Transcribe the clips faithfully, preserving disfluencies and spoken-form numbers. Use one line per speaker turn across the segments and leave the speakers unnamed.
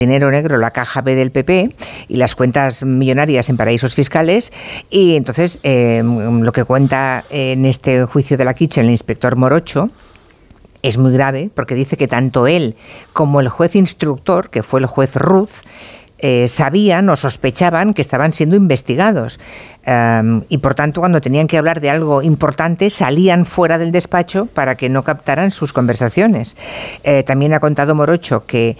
dinero negro, la caja B del P P y las cuentas millonarias en paraísos fiscales. Y entonces eh, lo que cuenta en este juicio de la Kitchen el inspector Morocho es muy grave, porque dice que tanto él como el juez instructor, que fue el juez Ruz, Eh, sabían o sospechaban que estaban siendo investigados um, y por tanto cuando tenían que hablar de algo importante salían fuera del despacho para que no captaran sus conversaciones. Eh, también ha contado Morocho que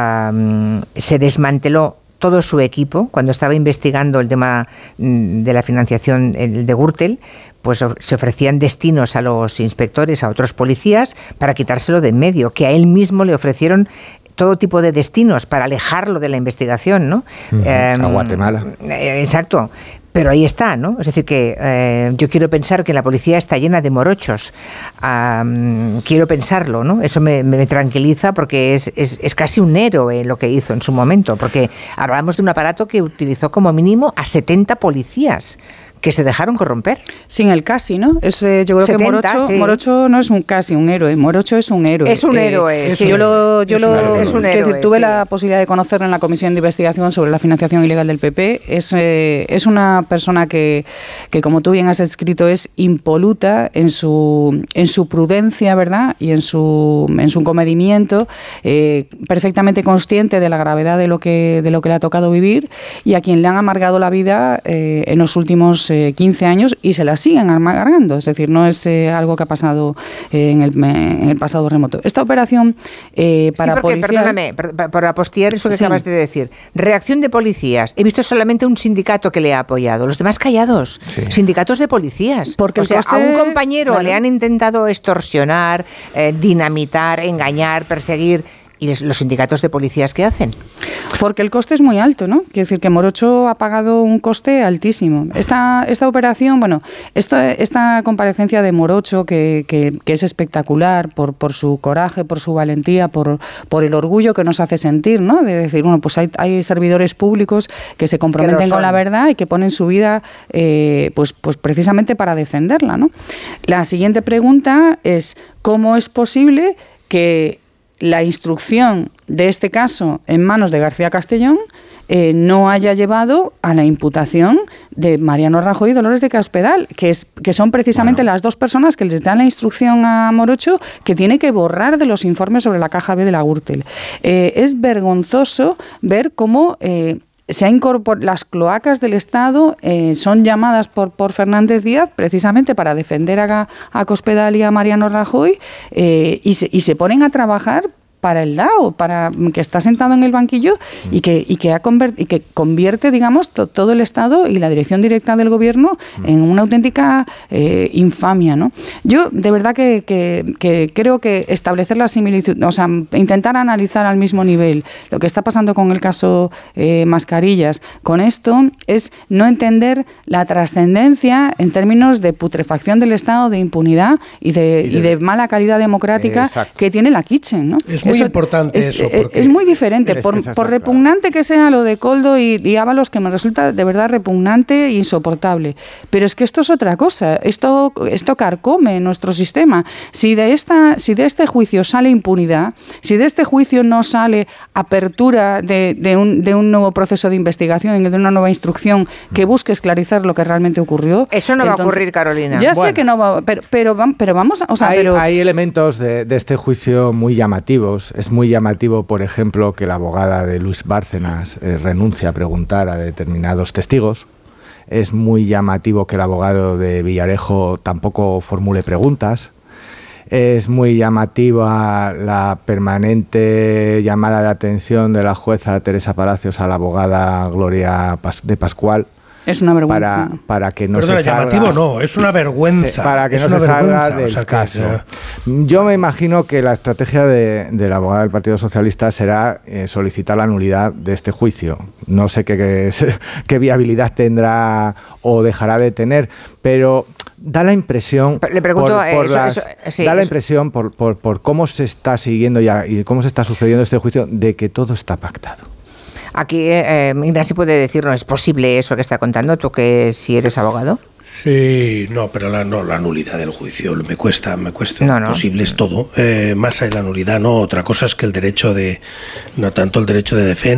um, se desmanteló todo su equipo cuando estaba investigando el tema de la financiación el de Gürtel, pues se ofrecían destinos a los inspectores, a otros policías, para quitárselo de en medio, que a él mismo le ofrecieron todo tipo de destinos para alejarlo de la investigación, ¿no?
Uh-huh.
Eh,
a Guatemala.
Eh, exacto. Pero ahí está, ¿no? Es decir, que eh, yo quiero pensar que la policía está llena de morochos. Um, quiero pensarlo, ¿no? Eso me, me tranquiliza porque es, es, es casi un héroe lo que hizo en su momento, porque hablamos de un aparato que utilizó como mínimo a setenta policías que se dejaron corromper.
Sin el casi, ¿no? Es, eh, yo creo setenta, que Morocho, sí. Morocho no es un casi un héroe, Morocho es un héroe.
Es un héroe,
eh,
sí.
Yo lo, yo
es
lo
es un héroe,
que tuve
sí.
la posibilidad de conocerlo en la comisión de investigación sobre la financiación ilegal del P P. Es, eh, es una persona que, que, como tú bien has escrito, es impoluta en su, en su prudencia, ¿verdad? Y en su, en su comedimiento, eh, perfectamente consciente de la gravedad de lo que, de lo que le ha tocado vivir y a quien le han amargado la vida eh, en los últimos quince años y se la siguen amargando, es decir, no es eh, algo que ha pasado eh, en, el, en el pasado remoto. Esta operación eh, para
sí, porque,
policial...
perdóname, para, para apostillar eso que sí. acabas de decir. Reacción de policías. He visto solamente un sindicato que le ha apoyado, los demás callados. Sí. Sindicatos de policías.
Porque
o sea, coste... a un compañero
vale.
le han intentado extorsionar, eh, dinamitar, engañar, perseguir. ¿Y los sindicatos de policías qué hacen?
Porque el coste es muy alto, ¿no? Quiere decir que Morocho ha pagado un coste altísimo. Esta, esta operación, bueno, esto, esta comparecencia de Morocho, que, que, que es espectacular por, por su coraje, por su valentía, por, por el orgullo que nos hace sentir, ¿no? De decir, bueno, pues hay, hay servidores públicos que se comprometen con la verdad y que ponen su vida, eh, pues, pues precisamente para defenderla, ¿no? La siguiente pregunta es, ¿cómo es posible que la instrucción de este caso en manos de García Castellón eh, no haya llevado a la imputación de Mariano Rajoy y Dolores de Cospedal, que, es, que son precisamente bueno. las dos personas que les dan la instrucción a Morocho que tiene que borrar de los informes sobre la caja B de la Gürtel. Eh, es vergonzoso ver cómo... Eh, Se ha incorporado, las cloacas del Estado eh, son llamadas por, por Fernández Díaz precisamente para defender a, a Cospedal y a Mariano Rajoy eh, y, se, y se ponen a trabajar para el D A O, para que está sentado en el banquillo y que, y que, ha convert, y que convierte, digamos, to, todo el Estado y la dirección directa del Gobierno en una auténtica eh, infamia, ¿no? Yo, de verdad, que, que, que creo que establecer la similitud, o sea, intentar analizar al mismo nivel lo que está pasando con el caso eh, Mascarillas, con esto, es no entender la trascendencia en términos de putrefacción del Estado, de impunidad y de, y de, y de mala calidad democrática eh, que tiene la Kitchen, ¿no?
Es muy eso, importante
es,
eso.
Porque es muy diferente. Es por, por repugnante que sea lo de Koldo y, y Ábalos, que me resulta de verdad repugnante e insoportable. Pero es que esto es otra cosa. Esto, esto carcome nuestro sistema. Si de, esta, si de este juicio sale impunidad, si de este juicio no sale apertura de, de, un, de un nuevo proceso de investigación y de una nueva instrucción que busque esclarecer lo que realmente ocurrió...
Eso no entonces, va a ocurrir, Carolina.
Ya
bueno.
sé que no va... Pero, pero, pero vamos... O sea,
hay,
pero,
hay elementos de, de este juicio muy llamativos. Es muy llamativo, por ejemplo, que la abogada de Luis Bárcenas eh, renuncie a preguntar a determinados testigos. Es muy llamativo que el abogado de Villarejo tampoco formule preguntas. Es muy llamativa la permanente llamada de atención de la jueza Teresa Palacios a la abogada Gloria de Pascual.
Es una vergüenza.
Para, para que no
Perdona,
se salga,
llamativo no, es una vergüenza.
Se, para que
es
no se salga del
o sea,
caso.
Que,
Yo me imagino que la estrategia de, de la abogada del Partido Socialista será eh, solicitar la nulidad de este juicio. No sé qué, qué, qué viabilidad tendrá o dejará de tener, pero da la impresión
Le pregunto,
por, por
eso,
las,
eso, sí,
da la
eso.
impresión por, por, por cómo se está siguiendo ya y cómo se está sucediendo este juicio de que todo está pactado.
Aquí eh, Ignacio puede decirnos, ¿es posible eso que está contando tú, que si eres abogado?
Sí, no, pero la, no, la nulidad del juicio me cuesta, me cuesta.
No, no.
Posible es todo. Eh, más allá de la nulidad, no. Otra cosa es que el derecho de, no tanto el derecho de defensa.